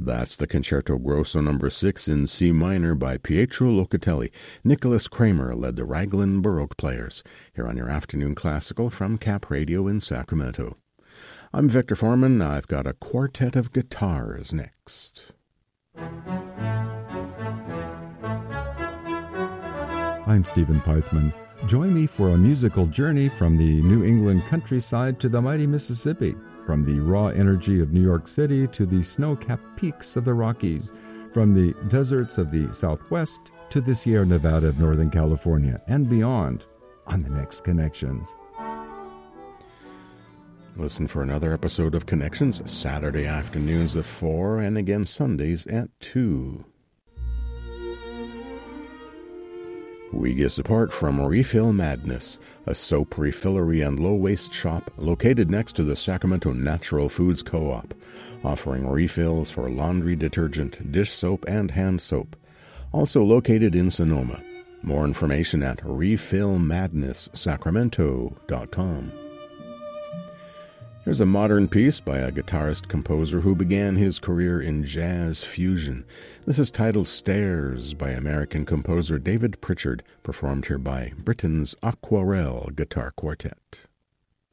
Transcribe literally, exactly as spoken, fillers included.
That's the Concerto Grosso number six in C minor by Pietro Locatelli. Nicholas Kramer led the Raglan Baroque players, here on your afternoon classical from Cap Radio in Sacramento. I'm Victor Foreman. I've got a quartet of guitars next. I'm Stephen Pythman. Join me for a musical journey from the New England countryside to the mighty Mississippi, from the raw energy of New York City to the snow-capped peaks of the Rockies, from the deserts of the Southwest to the Sierra Nevada of Northern California, and beyond on the next Connections. Listen for another episode of Connections Saturday afternoons at four and again Sundays at two. We get support from Refill Madness, a soap refillery and low-waste shop located next to the Sacramento Natural Foods Co-op, offering refills for laundry detergent, dish soap, and hand soap. Also located in Sonoma. More information at refill madness sacramento dot com. Here's a modern piece by a guitarist-composer who began his career in jazz fusion. This is titled Stairs by American composer David Pritchard, performed here by Britain's Aquarelle Guitar Quartet.